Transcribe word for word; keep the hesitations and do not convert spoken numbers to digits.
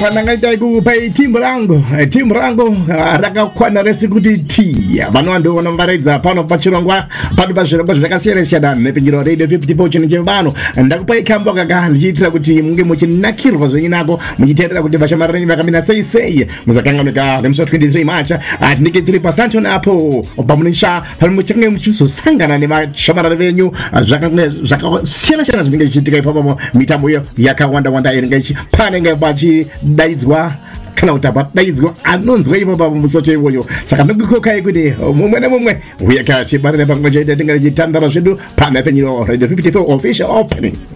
panangaita kupai timu rangu timu rangu rakakwana resikuti tia vanowando vanomvaredza pano pachirongwa pano pazvirongwa zvakasiyana siyana nepingiro radio fifty-four chino chevano ndakupai kambo kaka ndichitira kuti munge muchinakirwa zvenyu nako muchitendera kuti vashamarani vakamira sei sei muzakanganika nemusi twenty-three March atinenge tiri pasantoni apo pamunisha pamuchange muchizosangana nevashamarani venyu zvakasiyana siyana zvinenge zvichiitika ipapo mitambo iyo yakawanda wanda inenge ichipanenge pachidaidzwa kana kuti padaidzwa anonzwa ipapo musoto iwoyo saka ndikukokai kuti mumwe nemumwe uye kachibatana pamwe chete tinenge tichitandara zvedu pana penyiro radio fifty-four official opening.